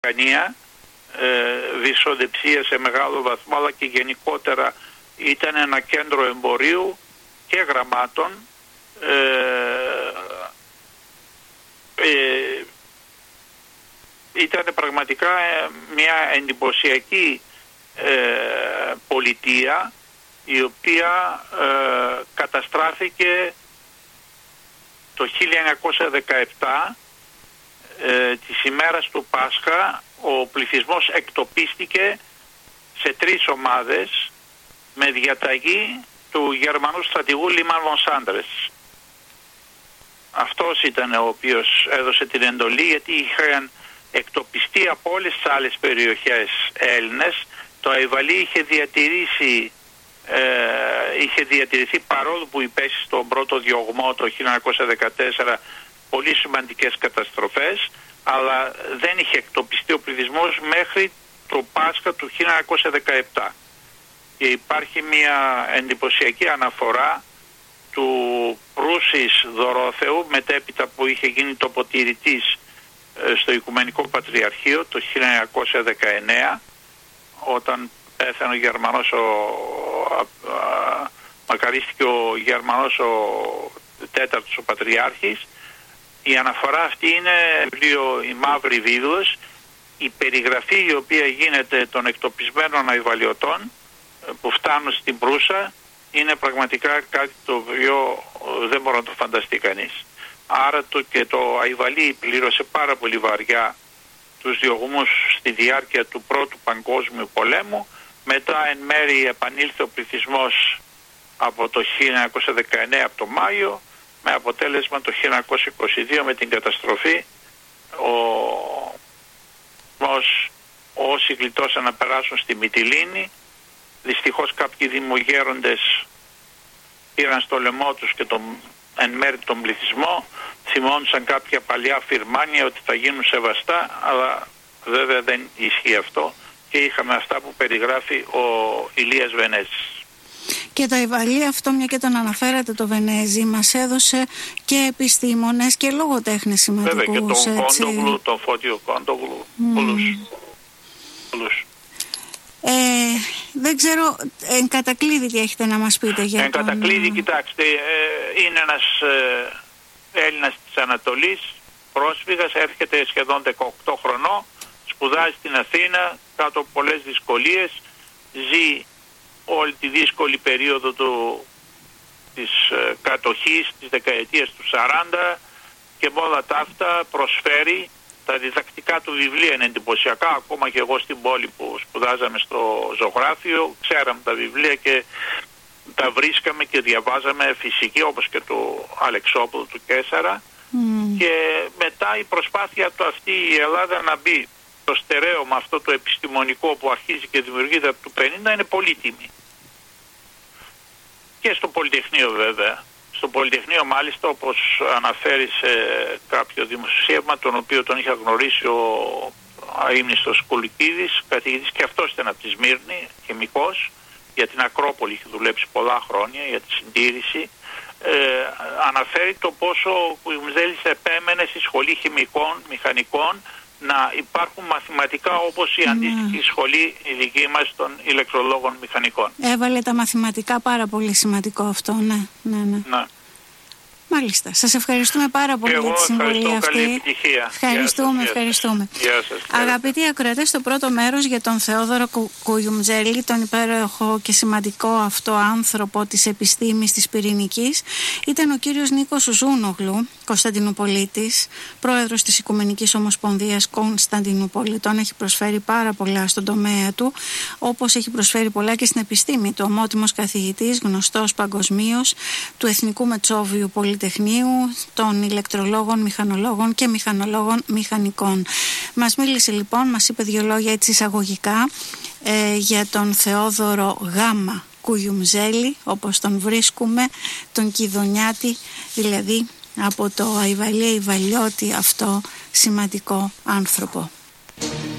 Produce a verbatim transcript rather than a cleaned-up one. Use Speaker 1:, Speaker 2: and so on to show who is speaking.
Speaker 1: βιομηχανία, ε, βυσοδεψία σε μεγάλο βαθμό, αλλά και γενικότερα ήταν ένα κέντρο εμπορίου και γραμμάτων. Ε, ε, ήταν πραγματικά μια εντυπωσιακή ε, πολιτεία, η οποία ε, καταστράφηκε το χίλια εννιακόσια δεκαεπτά, ε, της ημέρας του Πάσχα. Ο πληθυσμός εκτοπίστηκε σε τρεις ομάδες με διαταγή του Γερμανού στρατηγού Λίμαν Φον Σάντρες. Αυτός ήταν ο οποίος έδωσε την εντολή, γιατί είχαν εκτοπιστεί από όλες τις άλλες περιοχές Έλληνες. Το Αϊβαλί είχε διατηρήσει ε, είχε διατηρηθεί, παρόλο που υπέστη στον πρώτο διωγμό το χίλια εννιακόσια δεκατέσσερα πολύ σημαντικές καταστροφές, αλλά δεν είχε εκτοπιστεί ο πληθυσμός μέχρι το Πάσχα του χίλια εννιακόσια δεκαεπτά. Και υπάρχει μια εντυπωσιακή αναφορά του Προύσης Δωρόθεου, μετέπειτα που είχε γίνει τοποτηρητής στο Οικουμενικό Πατριαρχείο το χίλια εννιακόσια δεκαεννέα, όταν πέθανε ο Γερμανός, ο, α, α, μακαρίστηκε ο Γερμανός ο τέταρτος ο Πατριάρχης. Η αναφορά αυτή είναι βιβλίο «Η Μαύρη Βίβλος». Η περιγραφή η οποία γίνεται των εκτοπισμένων αϊβαλιωτών που φτάνουν στην Προύσα είναι πραγματικά κάτι το οποίο δεν μπορεί να το φανταστεί κανείς. Άρα το, και το Αϊβαλί πλήρωσε πάρα πολύ βαριά τους διωγμούς στη διάρκεια του Πρώτου Παγκόσμιου Πολέμου. Μετά εν μέρει επανήλθε ο πληθυσμός από το χίλια εννιακόσια δεκαεννέα, από το Μάιο, με αποτέλεσμα το χίλια εννιακόσια είκοσι δύο με την καταστροφή ο, ως, όσοι γλιτώσαν να περάσουν στη Μυτιλήνη. Δυστυχώς κάποιοι δημογέροντες πήραν στο λαιμό τους και τον, εν μέρει τον πληθυσμό, θυμόντουσαν κάποια παλιά φυρμάνια ότι θα γίνουν σεβαστά, αλλά βέβαια δεν ισχύει αυτό και είχαμε αυτά που περιγράφει ο Ηλίας Βενέζης.
Speaker 2: Και το Αϊβαλί αυτό, μια και τον αναφέρατε το Βενέζη, μας έδωσε και επιστήμονες και λογοτέχνες σημαντικούς.
Speaker 1: Βέβαια και τον Κόντογλου, τον Φώτιο Κόντογλου, mm. πολλούς. πολλούς.
Speaker 2: Ε, δεν ξέρω, εν κατακλείδη τι έχετε να μας πείτε για
Speaker 1: εν
Speaker 2: τον...
Speaker 1: Εν κατακλείδη, κοιτάξτε, ε, είναι ένας ε, Έλληνας της Ανατολής, πρόσφυγας, έρχεται σχεδόν δεκαοκτώ χρονών, σπουδάζει στην Αθήνα κάτω από πολλές δυσκολίες, ζει όλη τη δύσκολη περίοδο του, της ε, κατοχής της δεκαετίας του σαράντα, και με όλα τα αυτά προσφέρει. Τα διδακτικά του βιβλία είναι εντυπωσιακά. Ακόμα και εγώ στην πόλη που σπουδάζαμε στο ζωγράφιο ξέραμε τα βιβλία και τα βρίσκαμε και διαβάζαμε φυσική, όπως και του Αλεξόπουλου του Κέσσαρα. Mm. Και μετά η προσπάθεια του αυτή η Ελλάδα να μπει στο στερέωμα αυτό το επιστημονικό που αρχίζει και δημιουργείται από το πενήντα είναι πολύτιμη. Και στο Πολυτεχνείο βέβαια. Στο Πολυτεχνείο μάλιστα, όπως αναφέρει σε κάποιο δημοσίευμα, τον οποίο τον είχα γνωρίσει ο αείμνηστος Κουλικίδης, καθηγητής, και αυτός ήταν από τη Σμύρνη, χημικός, για την Ακρόπολη είχε δουλέψει πολλά χρόνια για τη συντήρηση. Ε, αναφέρει το πόσο ο Κουιουμζέλης επέμενε στη σχολή χημικών, μηχανικών, να υπάρχουν μαθηματικά όπως η αντίστοιχη mm. σχολή η δική μας των ηλεκτρολόγων μηχανικών.
Speaker 2: Έβαλε τα μαθηματικά, πάρα πολύ σημαντικό αυτό, ναι. ναι, ναι.
Speaker 1: ναι.
Speaker 2: Μάλιστα. Σας ευχαριστούμε πάρα πολύ για τη συμβολή αυτή.
Speaker 1: Καλή επιτυχία.
Speaker 2: Ευχαριστούμε,
Speaker 1: γεια σας,
Speaker 2: ευχαριστούμε.
Speaker 1: Γεια σας,
Speaker 2: Αγαπητοί ακροατές, στο πρώτο μέρος για τον Θεόδωρο Κου, Κουιουμζέλη, τον υπέροχο και σημαντικό αυτό άνθρωπο της επιστήμης της πυρηνικής, ήταν ο κύριος Νίκος Ζούνογλου, Κωνσταντινουπολίτης, πρόεδρος της Οικουμενικής Ομοσπονδίας Κωνσταντινουπολιτών. Έχει προσφέρει πάρα πολλά στον τομέα του, όπως έχει προσφέρει πολλά και στην επιστήμη του. Ομότιμος καθηγητής, γνωστός παγκοσμίως, του Εθνικού Μετσόβιου Πολυτεχνείου, των ηλεκτρολόγων, μηχανολόγων και μηχανολόγων μηχανικών. Μας μίλησε λοιπόν, μας είπε δύο λόγια έτσι εισαγωγικά ε, για τον Θεόδωρο Γάμα Κουιουμζέλη, όπως τον βρίσκουμε, τον Κιδωνιάτη, δηλαδή από το Αϊβαλί Αϊβαλιώτη αυτό σημαντικό άνθρωπο.